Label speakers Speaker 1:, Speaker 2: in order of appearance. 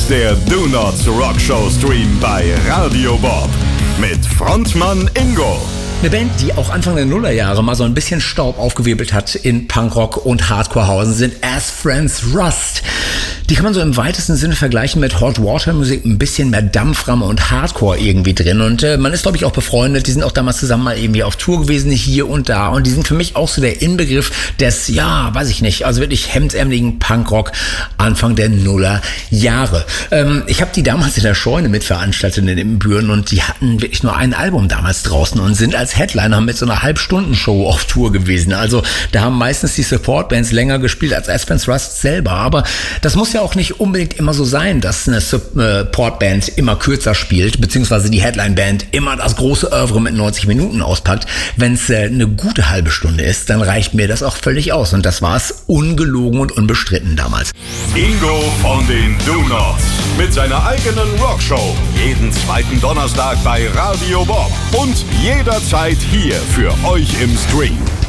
Speaker 1: der Do Not Rock Show Stream bei Radio Bob mit Frontmann Ingo.
Speaker 2: Eine Band, die auch Anfang der Nullerjahre mal so ein bisschen Staub aufgewirbelt hat in Punkrock und Hardcorehausen, sind As Friends Rust. Die kann man so im weitesten Sinne vergleichen mit Hot Water Musik, ein bisschen mehr Dampframme und Hardcore irgendwie drin. Und man ist, glaube ich, auch befreundet. Die sind auch damals zusammen mal irgendwie auf Tour gewesen, hier und da. Und die sind für mich auch so der Inbegriff des, ja, weiß ich nicht, also wirklich hemdsärmeligen Punkrock Anfang der Nullerjahre. Ich habe die damals in der Scheune mitveranstaltet in den Büren und die hatten wirklich nur ein Album damals draußen und sind als Headliner mit so einer Halbstundenshow auf Tour gewesen. Also da haben meistens die Supportbands länger gespielt als As Friends Rust selber. Aber das muss ja auch nicht unbedingt immer so sein, dass eine Supportband immer kürzer spielt, beziehungsweise die Headline-Band immer das große Oeuvre mit 90 Minuten auspackt. Wenn es eine gute halbe Stunde ist, dann reicht mir das auch völlig aus. Und das war es ungelogen und unbestritten damals.
Speaker 1: Ingo von den Do Nots mit seiner eigenen Rockshow. Jeden zweiten Donnerstag bei Radio Bob und jederzeit hier für euch im Stream.